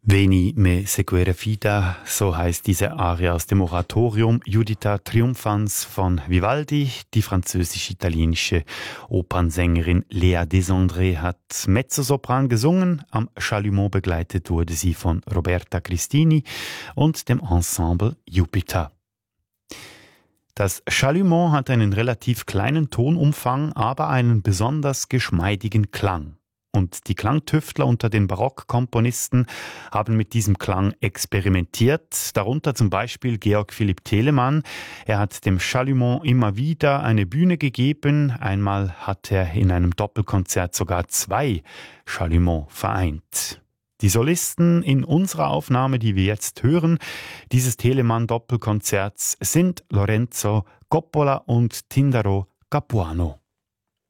Veni me sequere fida, so heißt diese Arie aus dem Oratorium Juditha Triumphans von Vivaldi. Die französisch-italienische Opernsängerin Lea Desandré hat Mezzosopran gesungen. Am Chalumeau begleitet wurde sie von Roberta Cristini und dem Ensemble Jupiter. Das Chalumeau hat einen relativ kleinen Tonumfang, aber einen besonders geschmeidigen Klang. Und die Klangtüftler unter den Barockkomponisten haben mit diesem Klang experimentiert, darunter zum Beispiel Georg Philipp Telemann. Er hat dem Chalumeau immer wieder eine Bühne gegeben. Einmal hat er in einem Doppelkonzert sogar 2 Chalumeaux vereint. Die Solisten in unserer Aufnahme, die wir jetzt hören, dieses Telemann-Doppelkonzerts sind Lorenzo Coppola und Tindaro Capuano.